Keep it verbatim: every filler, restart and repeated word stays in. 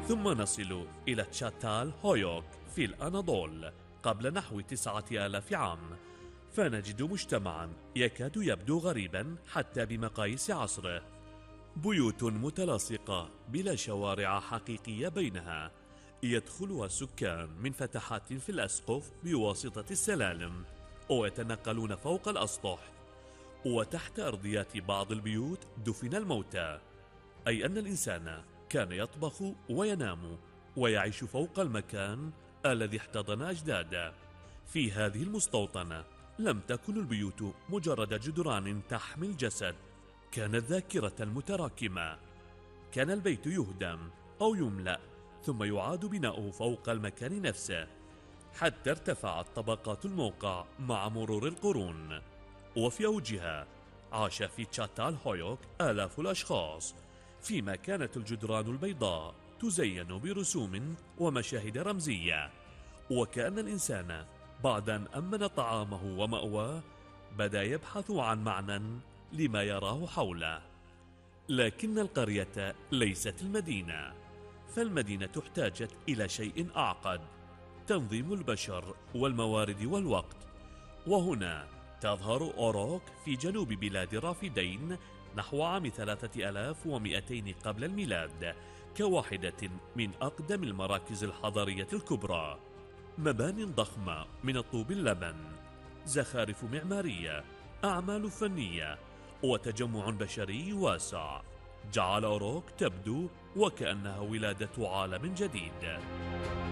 ثم نصل إلى تشاتال هويوك في الأناضول قبل نحو تسعة آلاف عام، فنجد مجتمعا يكاد يبدو غريبا حتى بمقاييس عصره. بيوت متلاصقة بلا شوارع حقيقية بينها، يدخلها السكان من فتحات في الأسقف بواسطة السلالم، ويتنقلون فوق الأسطح. وتحت أرضيات بعض البيوت دفن الموتى، أي أن الإنسان كان يطبخ وينام ويعيش فوق المكان الذي احتضن أجداده. في هذه المستوطنة لم تكن البيوت مجرد جدران تحمل جسد، كانت ذاكرة متراكمة. كان البيت يهدم أو يملأ ثم يعاد بناؤه فوق المكان نفسه، حتى ارتفعت طبقات الموقع مع مرور القرون. وفي أوجها عاش في تشاتال هويوك آلاف الأشخاص، فيما كانت الجدران البيضاء تزين برسوم ومشاهد رمزية. وكأن الإنسان بعد أن أمن طعامه ومأواه بدأ يبحث عن معنى لما يراه حوله. لكن القرية ليست المدينة، فالمدينة احتاجت إلى شيء أعقد: تنظيم البشر والموارد والوقت. وهنا تظهر أوروك في جنوب بلاد رافدين نحو عام ثلاثة آلاف ومئتين قبل الميلاد، كواحدة من أقدم المراكز الحضارية الكبرى. مبان ضخمة من الطوب اللبن، زخارف معمارية، أعمال فنية، وتجمع بشري واسع جعل أوروك تبدو وكأنها ولادة عالم جديد.